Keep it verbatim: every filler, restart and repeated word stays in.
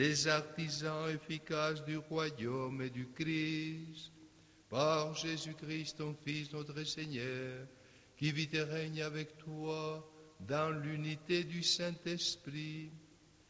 des artisans efficaces du royaume et du Christ, par Jésus-Christ, ton Fils, notre Seigneur, qui vit et règne avec toi dans l'unité du Saint-Esprit,